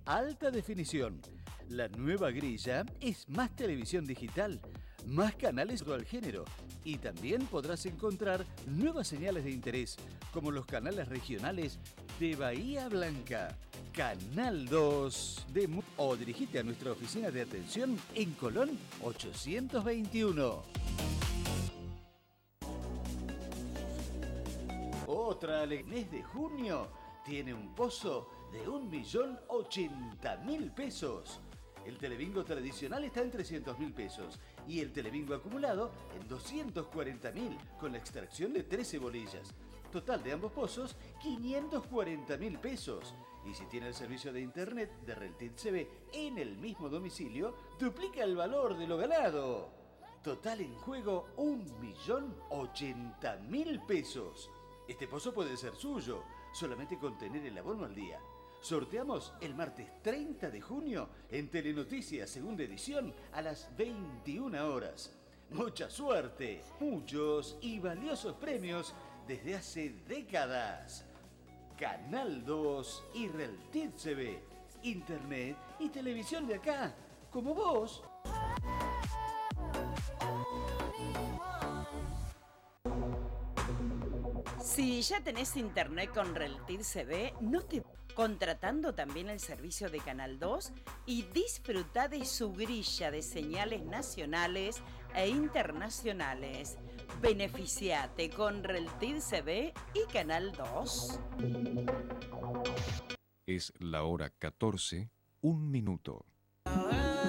alta definición. La nueva grilla es más televisión digital, más canales del género y también podrás encontrar nuevas señales de interés, como los canales regionales de Bahía Blanca, Canal 2 o dirigite a nuestra oficina de atención en Colón 821. Otra mes de junio tiene un pozo de 1.080.000 pesos. El telebingo tradicional está en 300.000 pesos y el telebingo acumulado en 240.000 con la extracción de 13 bolillas. Total de ambos pozos, 540.000 pesos. Y si tiene el servicio de internet de Reltit CB en el mismo domicilio, duplica el valor de lo ganado. Total en juego, 1.080.000 pesos. Este pozo puede ser suyo, solamente con tener el abono al día. Sorteamos el martes 30 de junio en Telenoticias, segunda edición, a las 21 horas. ¡Mucha suerte! Muchos y valiosos premios desde hace décadas. Canal 2 y Reltit CB. Internet y televisión de acá, como vos. Si ya tenés internet con Reltit CB, no te contratando también el servicio de Canal 2 y disfruta de su grilla de señales nacionales e internacionales. Beneficiate con Reltit CB y Canal 2. Es la hora 14, 1 minuto.